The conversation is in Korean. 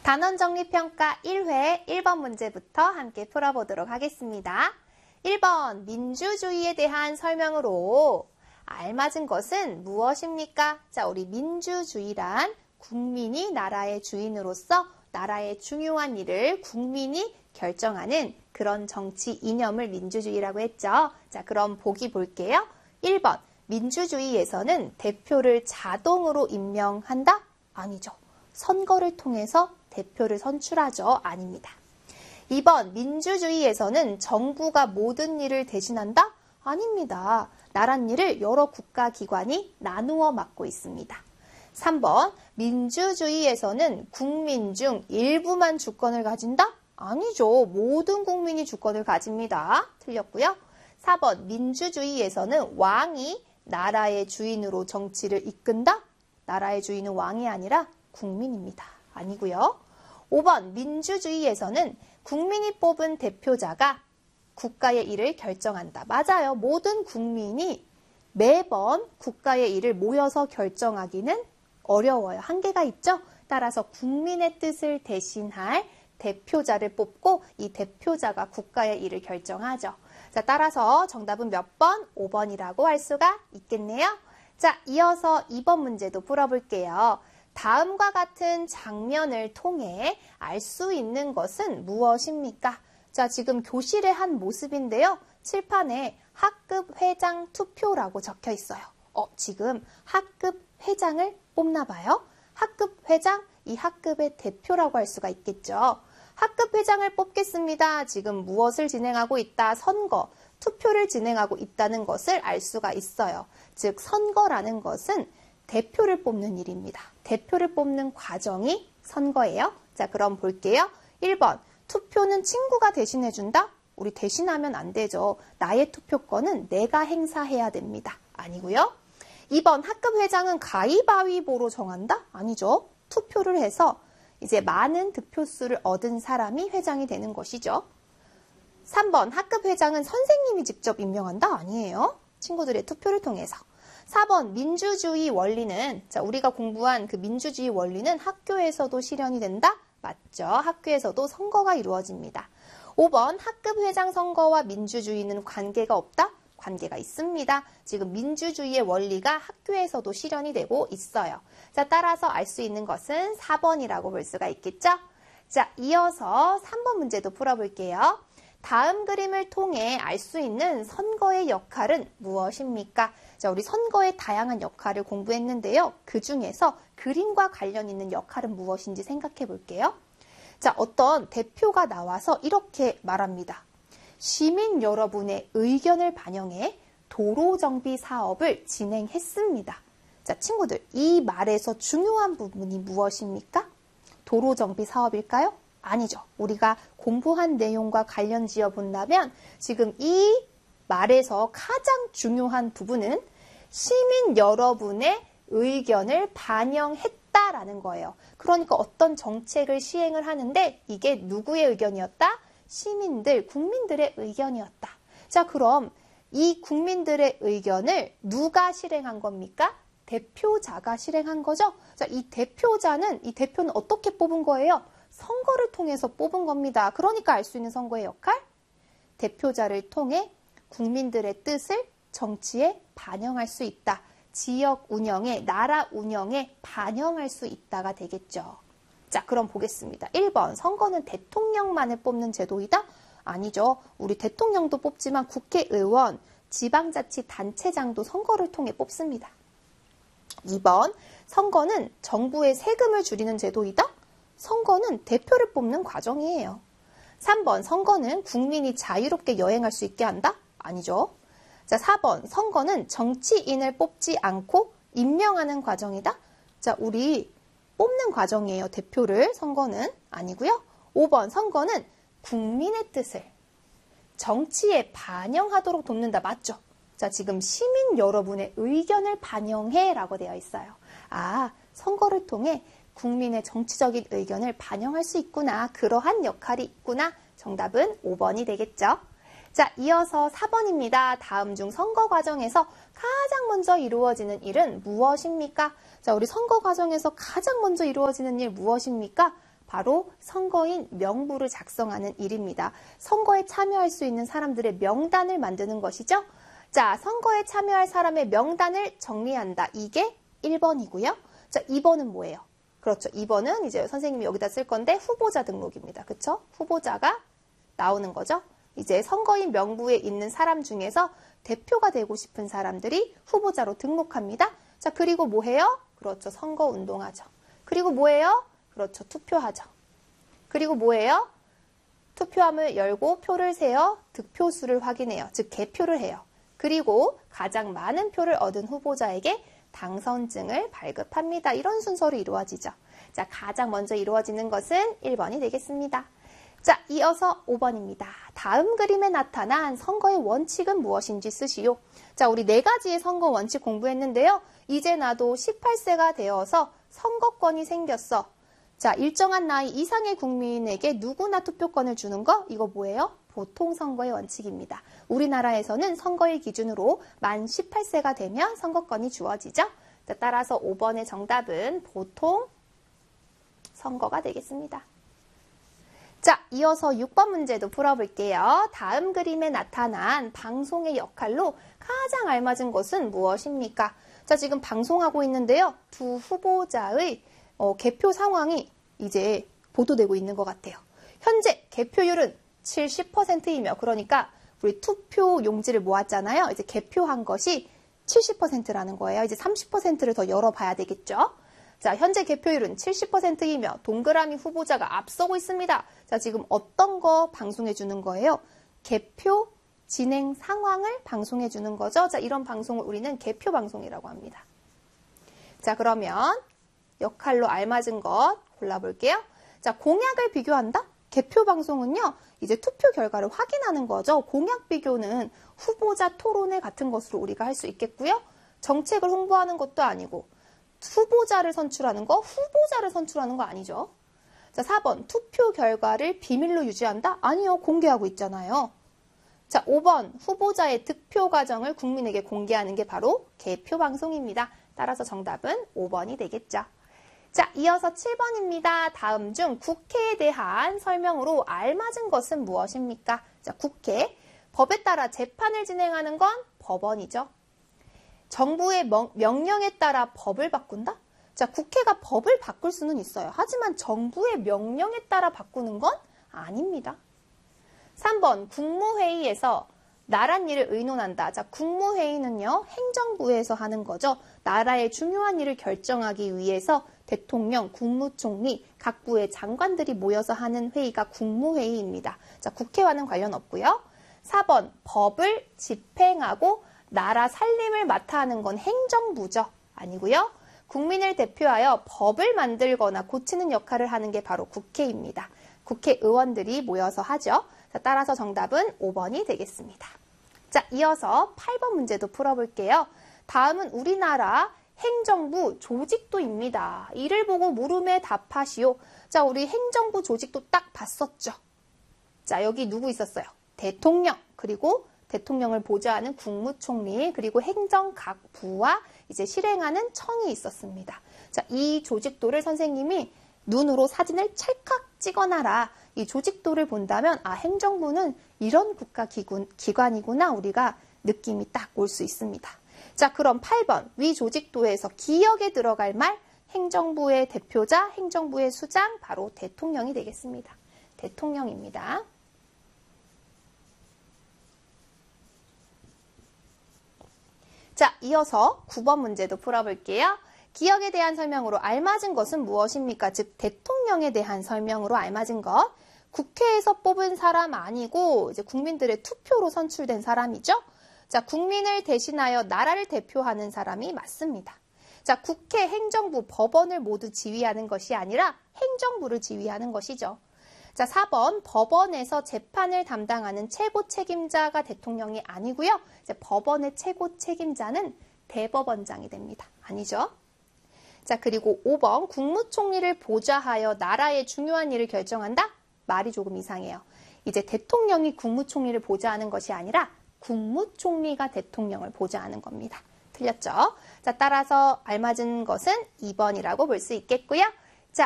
단원정리평가 1회 1번 문제부터 함께 풀어보도록 하겠습니다. 1번 민주주의에 대한 설명으로 알맞은 것은 무엇입니까? 자, 우리 민주주의란 국민이 나라의 주인으로서 나라의 중요한 일을 국민이 결정하는 그런 정치 이념을 민주주의라고 했죠. 자, 그럼 보기 볼게요. 1번 민주주의에서는 대표를 자동으로 임명한다? 아니죠. 선거를 통해서 대표를 선출하죠. 아닙니다. 2번 민주주의에서는 정부가 모든 일을 대신한다? 아닙니다. 나랏일을 여러 국가기관이 나누어 맡고 있습니다. 3번 민주주의에서는 국민 중 일부만 주권을 가진다? 아니죠. 모든 국민이 주권을 가집니다. 틀렸고요. 4번 민주주의에서는 왕이 나라의 주인으로 정치를 이끈다? 나라의 주인은 왕이 아니라 국민입니다. 아니고요. 5번 민주주의에서는 국민이 뽑은 대표자가 국가의 일을 결정한다. 맞아요. 모든 국민이 매번 국가의 일을 모여서 결정하기는 어려워요. 한계가 있죠. 따라서 국민의 뜻을 대신할 대표자를 뽑고 이 대표자가 국가의 일을 결정하죠. 자, 따라서 정답은 몇 번? 5번이라고 할 수가 있겠네요. 자, 이어서 2번 문제도 풀어볼게요. 다음과 같은 장면을 통해 알 수 있는 것은 무엇입니까? 자, 지금 교실의 한 모습인데요. 칠판에 학급 회장 투표라고 적혀 있어요. 지금 학급 회장을 뽑나 봐요. 학급 회장, 이 학급의 대표라고 할 수가 있겠죠. 학급 회장을 뽑겠습니다. 지금 무엇을 진행하고 있다? 선거, 투표를 진행하고 있다는 것을 알 수가 있어요. 즉, 선거라는 것은 대표를 뽑는 일입니다. 대표를 뽑는 과정이 선거예요. 자, 그럼 볼게요. 1번, 투표는 친구가 대신해준다? 우리 대신하면 안 되죠. 나의 투표권은 내가 행사해야 됩니다. 아니고요. 2번, 학급 회장은 가위바위보로 정한다? 아니죠. 투표를 해서 이제 많은 득표수를 얻은 사람이 회장이 되는 것이죠. 3번, 학급 회장은 선생님이 직접 임명한다? 아니에요. 친구들의 투표를 통해서. 4번, 민주주의 원리는, 자, 우리가 공부한 그 민주주의 원리는 학교에서도 실현이 된다? 맞죠. 학교에서도 선거가 이루어집니다. 5번, 학급 회장 선거와 민주주의는 관계가 없다? 관계가 있습니다. 지금 민주주의의 원리가 학교에서도 실현이 되고 있어요. 자, 따라서 알 수 있는 것은 4번이라고 볼 수가 있겠죠? 자, 이어서 3번 문제도 풀어볼게요. 다음 그림을 통해 알 수 있는 선거의 역할은 무엇입니까? 자, 우리 선거의 다양한 역할을 공부했는데요. 그 중에서 그림과 관련 있는 역할은 무엇인지 생각해 볼게요. 자, 어떤 대표가 나와서 이렇게 말합니다. 시민 여러분의 의견을 반영해 도로 정비 사업을 진행했습니다. 자, 친구들, 이 말에서 중요한 부분이 무엇입니까? 도로 정비 사업일까요? 아니죠. 우리가 공부한 내용과 관련 지어 본다면 지금 이 말에서 가장 중요한 부분은 시민 여러분의 의견을 반영했다라는 거예요. 그러니까 어떤 정책을 시행을 하는데 이게 누구의 의견이었다? 시민들, 국민들의 의견이었다. 자, 그럼 이 국민들의 의견을 누가 실행한 겁니까? 대표자가 실행한 거죠. 자, 이 대표는 어떻게 뽑은 거예요? 선거를 통해서 뽑은 겁니다. 그러니까 알 수 있는 선거의 역할? 대표자를 통해 국민들의 뜻을 정치에 반영할 수 있다. 지역 운영에, 나라 운영에 반영할 수 있다가 되겠죠. 자, 그럼 보겠습니다. 1번, 선거는 대통령만을 뽑는 제도이다? 아니죠. 우리 대통령도 뽑지만 국회의원, 지방자치단체장도 선거를 통해 뽑습니다. 2번, 선거는 정부의 세금을 줄이는 제도이다? 선거는 대표를 뽑는 과정이에요. 3번, 선거는 국민이 자유롭게 여행할 수 있게 한다? 아니죠. 자, 4번, 선거는 정치인을 뽑지 않고 임명하는 과정이다? 자, 우리 뽑는 과정이에요. 대표를. 선거는 아니고요. 5번, 선거는 국민의 뜻을 정치에 반영하도록 돕는다. 맞죠? 자, 지금 시민 여러분의 의견을 반영해 라고 되어 있어요. 아, 선거를 통해 국민의 정치적인 의견을 반영할 수 있구나. 그러한 역할이 있구나. 정답은 5번이 되겠죠. 자, 이어서 4번입니다. 다음 중 선거 과정에서 가장 먼저 이루어지는 일은 무엇입니까? 자, 우리 선거 과정에서 가장 먼저 이루어지는 일 무엇입니까? 바로 선거인 명부를 작성하는 일입니다. 선거에 참여할 수 있는 사람들의 명단을 만드는 것이죠. 자, 선거에 참여할 사람의 명단을 정리한다. 이게 1번이고요. 자, 2번은 뭐예요? 그렇죠. 2번은 이제 선생님이 여기다 쓸 건데 후보자 등록입니다. 그쵸? 후보자가 나오는 거죠. 이제 선거인 명부에 있는 사람 중에서 대표가 되고 싶은 사람들이 후보자로 등록합니다. 자, 그리고 뭐 해요? 그렇죠. 선거 운동하죠. 그리고 뭐예요? 그렇죠. 투표하죠. 그리고 뭐예요? 투표함을 열고 표를 세어 득표수를 확인해요. 즉 개표를 해요. 그리고 가장 많은 표를 얻은 후보자에게 당선증을 발급합니다. 이런 순서로 이루어지죠. 자, 가장 먼저 이루어지는 것은 1번이 되겠습니다. 자, 이어서 5번입니다. 다음 그림에 나타난 선거의 원칙은 무엇인지 쓰시오. 자, 우리 4가지의 선거 원칙 공부했는데요. 이제 나도 18세가 되어서 선거권이 생겼어. 자, 일정한 나이 이상의 국민에게 누구나 투표권을 주는 거, 이거 뭐예요? 보통선거의 원칙입니다. 우리나라에서는 선거일 기준으로 만 18세가 되면 선거권이 주어지죠. 자, 따라서 5번의 정답은 보통선거가 되겠습니다. 자, 이어서 6번 문제도 풀어볼게요. 다음 그림에 나타난 방송의 역할로 가장 알맞은 것은 무엇입니까? 자, 지금 방송하고 있는데요. 두 후보자의 개표 상황이 이제 보도되고 있는 것 같아요. 현재 개표율은 70%이며 그러니까 우리 투표 용지를 모았잖아요. 이제 개표한 것이 70%라는 거예요. 이제 30%를 더 열어봐야 되겠죠. 자, 현재 개표율은 70%이며 동그라미 후보자가 앞서고 있습니다. 자, 지금 어떤 거 방송해 주는 거예요? 개표 진행 상황을 방송해 주는 거죠. 자, 이런 방송을 우리는 개표 방송이라고 합니다. 자, 그러면 역할로 알맞은 것 골라볼게요. 자, 공약을 비교한다? 개표 방송은요, 이제 투표 결과를 확인하는 거죠. 공약 비교는 후보자 토론회 같은 것으로 우리가 할 수 있겠고요. 정책을 홍보하는 것도 아니고 후보자를 선출하는 거 아니죠. 자, 4번 투표 결과를 비밀로 유지한다? 아니요, 공개하고 있잖아요. 자, 5번 후보자의 득표 과정을 국민에게 공개하는 게 바로 개표 방송입니다. 따라서 정답은 5번이 되겠죠. 자, 이어서 7번입니다. 다음 중 국회에 대한 설명으로 알맞은 것은 무엇입니까? 자, 국회. 법에 따라 재판을 진행하는 건 법원이죠. 정부의 명령에 따라 법을 바꾼다? 자, 국회가 법을 바꿀 수는 있어요. 하지만 정부의 명령에 따라 바꾸는 건 아닙니다. 3번 국무회의에서 나란 일을 의논한다. 자, 국무회의는요, 행정부에서 하는 거죠. 나라의 중요한 일을 결정하기 위해서 대통령, 국무총리, 각 부의 장관들이 모여서 하는 회의가 국무회의입니다. 자, 국회와는 관련 없고요. 4번 법을 집행하고 나라 살림을 맡아 하는 건 행정부죠. 아니고요. 국민을 대표하여 법을 만들거나 고치는 역할을 하는 게 바로 국회입니다. 국회의원들이 모여서 하죠. 자, 따라서 정답은 5번이 되겠습니다. 자, 이어서 8번 문제도 풀어볼게요. 다음은 우리나라 행정부 조직도입니다. 이를 보고 물음에 답하시오. 자, 우리 행정부 조직도 딱 봤었죠. 자, 여기 누구 있었어요? 대통령, 그리고 대통령을 보좌하는 국무총리, 그리고 행정 각 부와 이제 실행하는 청이 있었습니다. 자, 이 조직도를 선생님이 눈으로 사진을 찰칵 찍어놔라. 이 조직도를 본다면 아, 행정부는 이런 국가기관이구나 우리가 느낌이 딱 올 수 있습니다. 자, 그럼 8번 위 조직도에서 기억에 들어갈 말 행정부의 대표자, 행정부의 수장, 바로 대통령이 되겠습니다. 대통령입니다. 자, 이어서 9번 문제도 풀어볼게요. 기억에 대한 설명으로 알맞은 것은 무엇입니까? 즉, 대통령에 대한 설명으로 알맞은 것. 국회에서 뽑은 사람 아니고 이제 국민들의 투표로 선출된 사람이죠. 자, 국민을 대신하여 나라를 대표하는 사람이 맞습니다. 자, 국회, 행정부, 법원을 모두 지휘하는 것이 아니라 행정부를 지휘하는 것이죠. 자, 4번 법원에서 재판을 담당하는 최고 책임자가 대통령이 아니고요. 이제 법원의 최고 책임자는 대법원장이 됩니다. 아니죠? 자, 그리고 5번 국무총리를 보좌하여 나라의 중요한 일을 결정한다? 말이 조금 이상해요. 이제 대통령이 국무총리를 보좌하는 것이 아니라 국무총리가 대통령을 보좌하는 겁니다. 틀렸죠? 자, 따라서 알맞은 것은 2번이라고 볼 수 있겠고요.